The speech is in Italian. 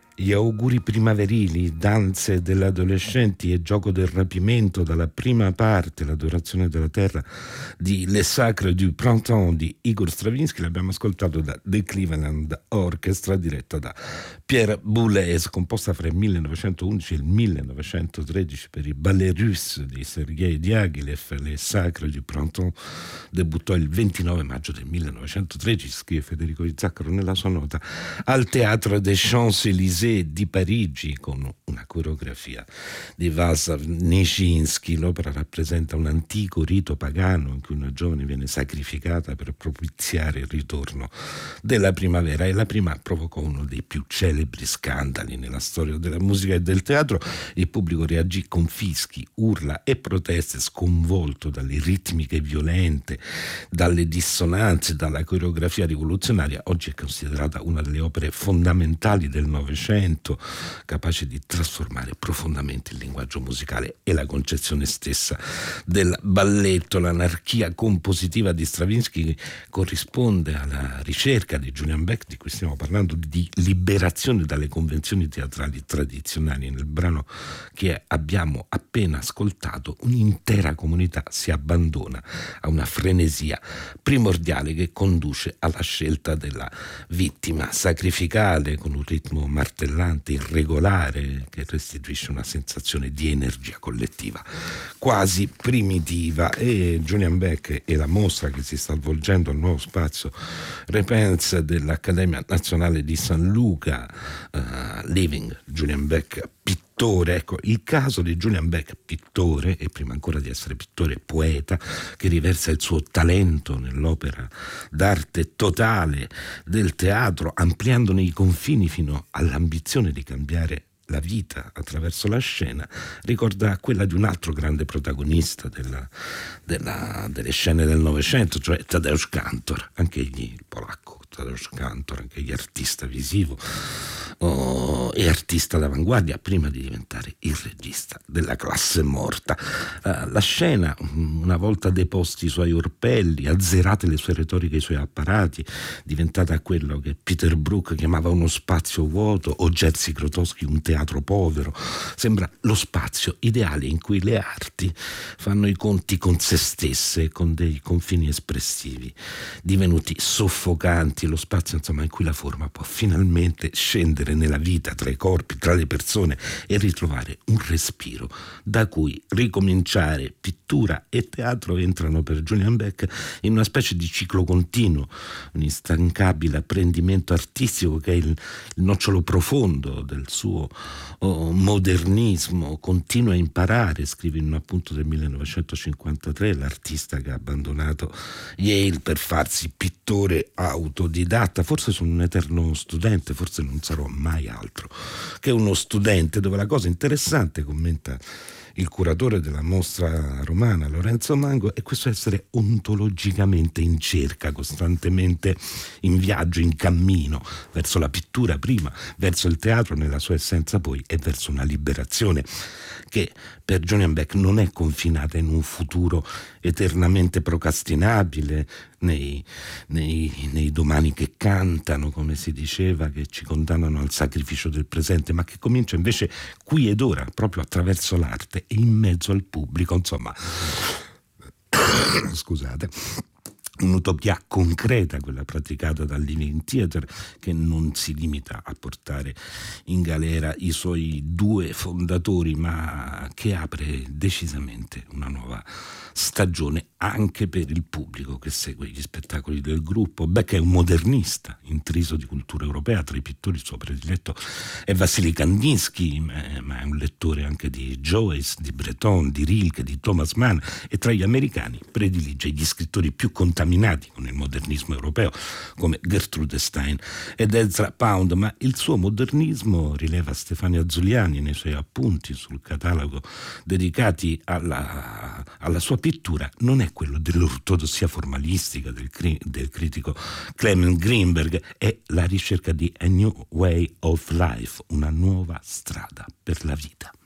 Gli auguri primaverili, danze delle adolescenti e gioco del rapimento dalla prima parte, l'adorazione della terra di Le Sacre du Printemps di Igor Stravinsky, l'abbiamo ascoltato da The Cleveland Orchestra diretta da Pierre Boulez, composta fra il 1911 e il 1913 per i Ballets Russes di Sergei Diaghilev. Le Sacre du Printemps debuttò il 29 maggio del 1913, scrive Federico Di Zaccaro nella sua nota, al Théâtre des Champs-Élysées di Parigi con una coreografia di Vaslav Nijinsky. L'opera rappresenta un antico rito pagano in cui una giovane viene sacrificata per propiziare il ritorno della primavera, e la prima provocò uno dei più celebri scandali nella storia della musica e del teatro. Il pubblico reagì con fischi, urla e proteste, sconvolto dalle ritmiche violente, dalle dissonanze, dalla coreografia rivoluzionaria. Oggi è considerata una delle opere fondamentali del Novecento, capace di trasformare profondamente il linguaggio musicale e la concezione stessa del balletto. L'anarchia compositiva di Stravinsky corrisponde alla ricerca di Julian Beck, di cui stiamo parlando, di liberazione dalle convenzioni teatrali tradizionali. Nel brano che abbiamo appena ascoltato, un'intera comunità si abbandona a una frenesia primordiale che conduce alla scelta della vittima sacrificale, con un ritmo martellante, irregolare, che restituisce una sensazione di energia collettiva quasi primitiva. E Julian Beck e la mostra che si sta svolgendo al nuovo spazio Repense dell'Accademia Nazionale di San Luca, Living Julian Beck pittore. Ecco, il caso di Julian Beck, pittore, e prima ancora di essere pittore, poeta, che riversa il suo talento nell'opera d'arte totale del teatro, ampliandone i confini fino all'ambizione di cambiare la vita attraverso la scena, ricorda quella di un altro grande protagonista delle scene del Novecento, cioè Tadeusz Kantor, anche egli il polacco Tadeusz Kantor, anche egli artista visivo e artista d'avanguardia prima di diventare il regista della classe morta. La scena, una volta deposti i suoi orpelli, azzerate le sue retoriche e i suoi apparati, diventata quello che Peter Brook chiamava uno spazio vuoto, o Jerzy Grotowski un teatro povero, sembra lo spazio ideale in cui le arti fanno i conti con se stesse, con dei confini espressivi divenuti soffocanti, lo spazio insomma in cui la forma può finalmente scendere nella vita, tra i corpi, tra le persone, e ritrovare un respiro da cui ricominciare. Pittura e teatro entrano per Julian Beck in una specie di ciclo continuo, un instancabile apprendimento artistico che è il nocciolo profondo del suo modernismo. Continua a imparare, scrive in un appunto del 1953 l'artista che ha abbandonato Yale per farsi pittore autodidatta. Forse sono un eterno studente, forse non sarò mai altro che uno studente, dove la cosa interessante, commenta il curatore della mostra romana Lorenzo Mango, è questo essere ontologicamente in cerca, costantemente in viaggio, in cammino verso la pittura prima, verso il teatro nella sua essenza poi, e verso una liberazione che per Julian Beck non è confinata in un futuro eternamente procrastinabile, nei domani che cantano, come si diceva, che ci condannano al sacrificio del presente, ma che comincia invece qui ed ora, proprio attraverso l'arte e in mezzo al pubblico. Insomma, scusate, un'utopia concreta, quella praticata dal Living Theatre, che non si limita a portare in galera i suoi due fondatori, ma che apre decisamente una nuova stagione anche per il pubblico che segue gli spettacoli del gruppo. Beck è un modernista intriso di cultura europea. Tra i pittori il suo prediletto è Vassili Kandinsky, ma è un lettore anche di Joyce, di Breton, di Rilke, di Thomas Mann, e tra gli americani predilige gli scrittori più contaminati con il modernismo europeo come Gertrude Stein ed Ezra Pound. Ma il suo modernismo, rileva Stefania Zuliani nei suoi appunti sul catalogo dedicati alla sua pittura, non è quello dell'ortodossia formalistica del critico Clement Greenberg, è la ricerca di a new way of life, una nuova strada per la vita.